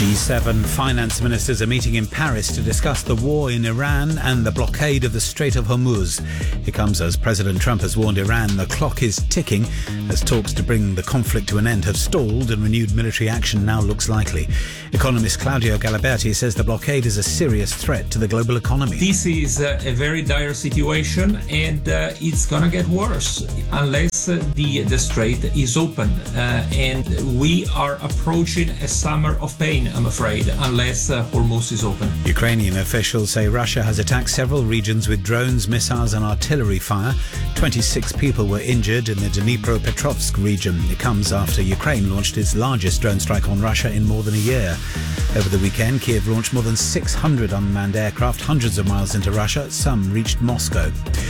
G7 finance ministers are meeting in Paris to discuss the war in Iran and the blockade of the Strait of Hormuz. It comes as President Trump has warned Iran the clock is ticking as talks to bring the conflict to an end have stalled and renewed military action now looks likely. Economist Claudio Galaberti says the blockade is a serious threat to the global economy. This is a very dire situation, and it's going to get worse unless the strait is open. And we are approaching a summer of pain, I'm afraid, unless Hormuz is open. Ukrainian officials say Russia has attacked several regions with drones, missiles and artillery fire. 26 people were injured in the Dnipropetrovsk region. It comes after Ukraine launched its largest drone strike on Russia in more than a year. Over the weekend, Kiev launched more than 600 unmanned aircraft hundreds of miles into Russia. Some reached Moscow.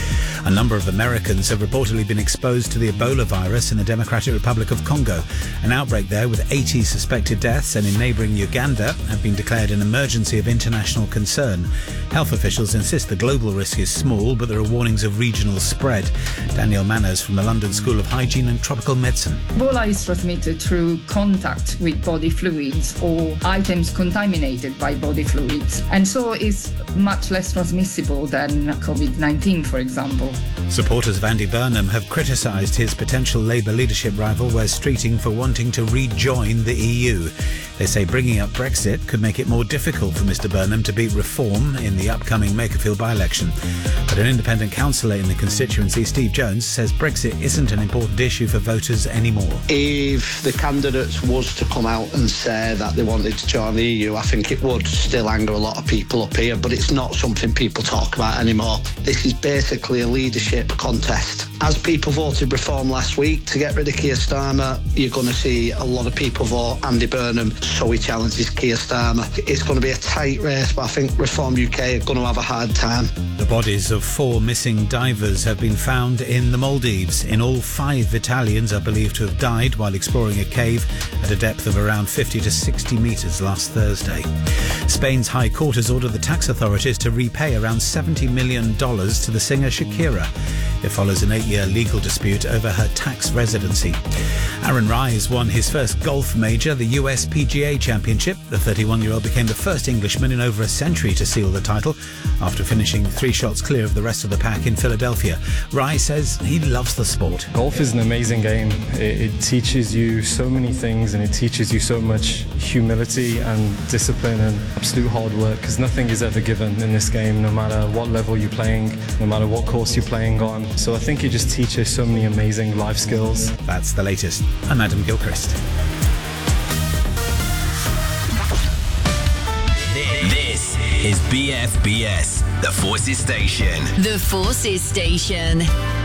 A number of Americans have reportedly been exposed to the Ebola virus in the Democratic Republic of Congo. An outbreak there with 80 suspected deaths and in neighbouring Uganda have been declared an emergency of international concern. Health officials insist the global risk is small, but there are warnings of regional spread. Danielle Manners from the London School of Hygiene and Tropical Medicine. Ebola is transmitted through contact with body fluids or items contaminated by body fluids, and so is much less transmissible than COVID-19, for example. Supporters of Andy Burnham have criticised his potential Labour leadership rival Wes Streeting for wanting to rejoin the EU. They say bringing up Brexit could make it more difficult for Mr Burnham to beat Reform in the upcoming Makerfield by-election. But an independent councillor in the constituency, Steve Jones, says Brexit isn't an important issue for voters anymore. If the candidates was to come out and say that they wanted to join the EU, I think it would still anger a lot of people up here, but it's not something people talk about anymore. This is basically a leadership contest. As people voted Reform last week to get rid of Keir Starmer, you're going to see a lot of people vote Andy Burnham, so he challenges Keir Starmer. It's going to be a tight race, but I think Reform UK are going to have a hard time. The bodies of 4 missing divers have been found in the Maldives. In all, 5 Italians are believed to have died while exploring a cave at a depth of around 50 to 60 metres last Thursday. Spain's High Court has ordered the tax authorities to repay around $70 million to the singer Shakira. It follows an 8-year legal dispute over her tax residency. Aaron Rise won his first golf major, the US PGA Championship. The 31-year-old became the first Englishman in over a century to seal the title after finishing 3 shots clear of the rest of the pack in Philadelphia. Rise says he loves the sport. Golf is an amazing game. It teaches you so many things, and it teaches you so much humility and discipline and absolute hard work, because nothing is ever given in this game, no matter what level you're playing, no matter what course you're playing on. So I think it just teaches so many amazing life skills. That's the latest. I'm Adam Gilchrist. This is BFBS, the Forces Station. The Forces Station.